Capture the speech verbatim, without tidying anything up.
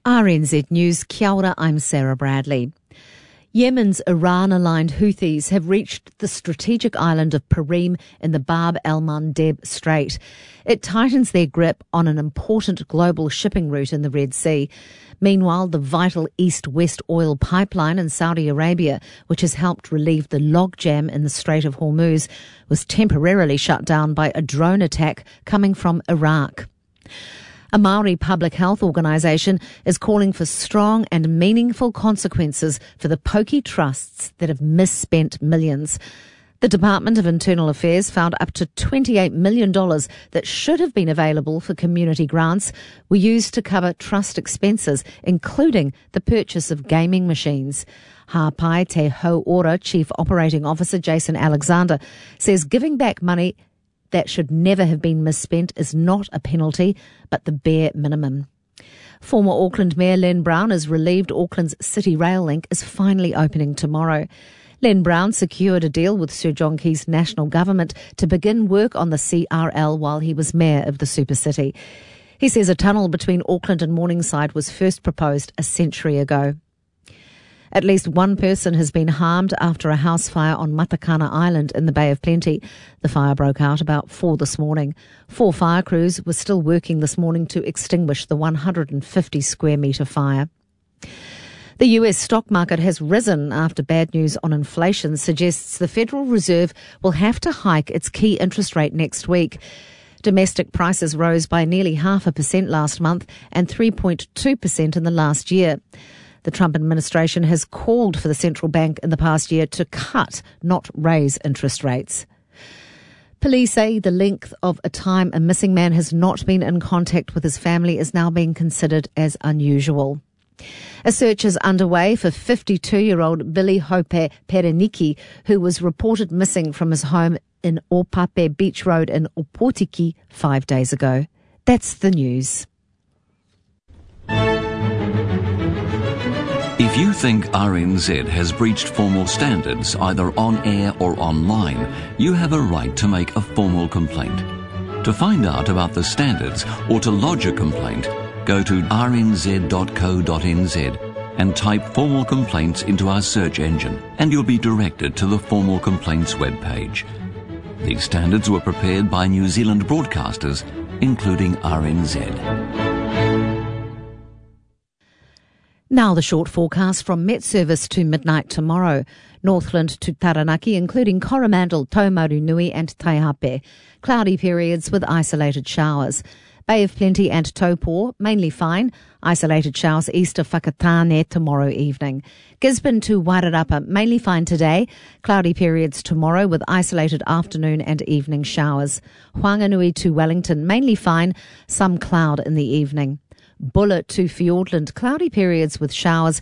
R N Z News, kia ora, I'm Sarah Bradley. Yemen's Iran-aligned Houthis have reached the strategic island of Perim in the Bab el-Mandeb Strait. It tightens their grip on an important global shipping route in the Red Sea. Meanwhile, the vital east-west oil pipeline in Saudi Arabia, which has helped relieve the logjam in the Strait of Hormuz, was temporarily shut down by a drone attack coming from Iraq. A Māori public health organisation is calling for strong and meaningful consequences for the pokey trusts that have misspent millions. The Department of Internal Affairs found up to twenty-eight million dollars that should have been available for community grants were used to cover trust expenses, including the purchase of gaming machines. Hāpai Te Hauora Chief Operating Officer Jason Alexander says giving back money that should never have been misspent is not a penalty, but the bare minimum. Former Auckland Mayor Len Brown is relieved Auckland's City Rail link is finally opening tomorrow. Len Brown secured a deal with Sir John Key's national government to begin work on the C R L while he was mayor of the super city. He says a tunnel between Auckland and Morningside was first proposed a century ago. At least one person has been harmed after a house fire on Matakana Island in the Bay of Plenty. The fire broke out about four this morning. Four fire crews were still working this morning to extinguish the one hundred fifty square metre fire. The U S stock market has risen after bad news on inflation suggests the Federal Reserve will have to hike its key interest rate next week. Domestic prices rose by nearly half a percent last month and three point two percent in the last year. The Trump administration has called for the central bank in the past year to cut, not raise interest rates. Police say the length of a time a missing man has not been in contact with his family is now being considered as unusual. A search is underway for fifty-two-year-old Billy Hope Pereniki, who was reported missing from his home in Opape Beach Road in Opotiki five days ago. That's the news. If you think R N Z has breached formal standards either on air or online, you have a right to make a formal complaint. To find out about the standards or to lodge a complaint, go to r n z dot co dot n z and type formal complaints into our search engine and you'll be directed to the formal complaints webpage. These standards were prepared by New Zealand broadcasters, including R N Z. Now the short forecast from Met Service to midnight tomorrow. Northland to Taranaki, including Coromandel, Taumarunui and Taihape. Cloudy periods with isolated showers. Bay of Plenty and Taupō, mainly fine. Isolated showers east of Whakatane tomorrow evening. Gisborne to Wairarapa, mainly fine today. Cloudy periods tomorrow with isolated afternoon and evening showers. Whanganui to Wellington, mainly fine. Some cloud in the evening. Buller to Fiordland, cloudy periods with showers